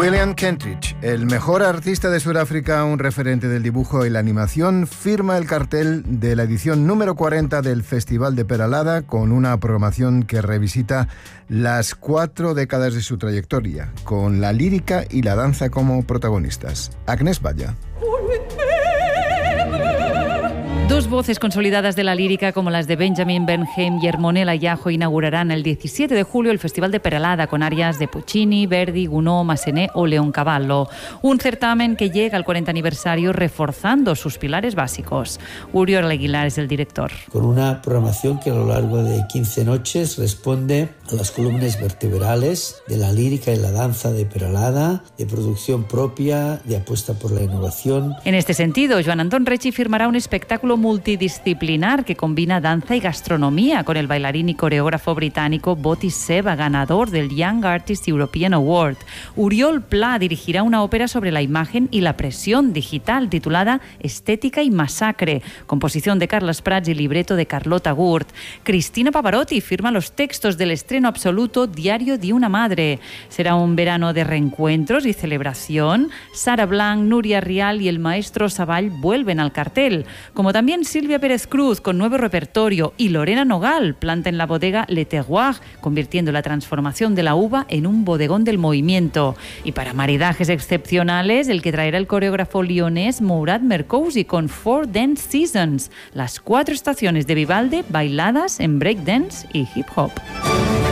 William Kentridge, el mejor artista de Sudáfrica, un referente del dibujo y la animación, firma el cartel de la edición número 40 del Festival de Peralada con una programación que revisita las 4 décadas de su trayectoria, con la lírica y la danza como protagonistas. Agnès Valla. Dos voces consolidadas de la lírica como las de Benjamin Bernheim y Hermonella Yajo inaugurarán el 17 de julio el Festival de Peralada con arias de Puccini, Verdi, Gounod, Massenet o Leoncavallo. Un certamen que llega al 40 aniversario reforzando sus pilares básicos. Uriol Aguilar es el director. Con una programación que a lo largo de 15 noches responde a las columnas vertebrales de la lírica y la danza de Peralada, de producción propia, de apuesta por la innovación. En este sentido, Joan Anton Rechi firmará un espectáculo multidisciplinar que combina danza y gastronomía con el bailarín y coreógrafo británico Botti Seva, ganador del Young Artist European Award. Uriol Pla dirigirá una ópera sobre la imagen y la presión digital titulada Estética y Masacre, composición de Carles Prats y libreto de Carlota Gurt. Cristina Pavarotti firma los textos del estreno absoluto Diario de una madre. Será un verano de reencuentros y celebración. Sara Blanc, Núria Rial y el maestro Savall vuelven al cartel, como también Silvia Pérez Cruz con nuevo repertorio y Lorena Nogal planta en la bodega Le Terroir, convirtiendo la transformación de la uva en un bodegón del movimiento. Y para maridajes excepcionales, el que traerá el coreógrafo lionés Mourad Merkouzi con 4 Dance Seasons, las 4 estaciones de Vivaldi bailadas en breakdance y hip hop.